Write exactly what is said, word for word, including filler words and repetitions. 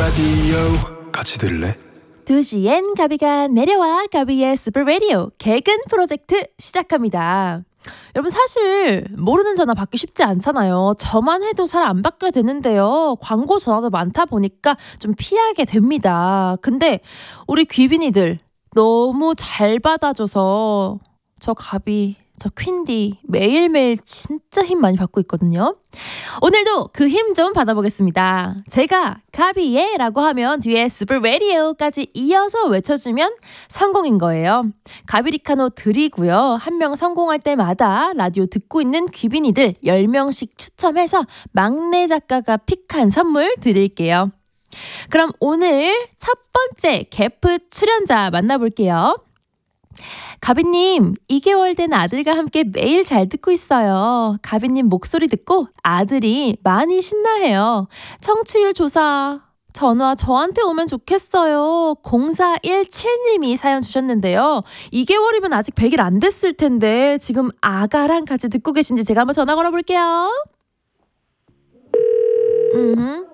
라디오 같이 들을래? 두 시엔 가비가 내려와. 가비의 슈퍼 라디오 개근 프로젝트 시작합니다. 여러분, 사실 모르는 전화 받기 쉽지 않잖아요. 저만 해도 잘 안 받게 되는데요. 광고 전화도 많다 보니까 좀 피하게 됩니다. 근데 우리 귀빈이들 너무 잘 받아줘서 저 가비, 저 퀸디 매일매일 진짜 힘 많이 받고 있거든요. 오늘도 그 힘 좀 받아보겠습니다. 제가 가비예 라고 하면 뒤에 슈퍼 라디오까지 이어서 외쳐주면 성공인 거예요. 가비리카노 드리고요. 한 명 성공할 때마다 라디오 듣고 있는 귀빈이들 열 명씩 추첨해서 막내 작가가 픽한 선물 드릴게요. 그럼 오늘 첫 번째 게프 출연자 만나볼게요. 가비님, 이 개월 된 아들과 함께 매일 잘 듣고 있어요. 가비님 목소리 듣고 아들이 많이 신나해요. 청취율 조사 전화 저한테 오면 좋겠어요. 공사일칠님이 사연 주셨는데요. 이 개월이면 아직 백 일 안 됐을 텐데 지금 아가랑 같이 듣고 계신지 제가 한번 전화 걸어볼게요. 음.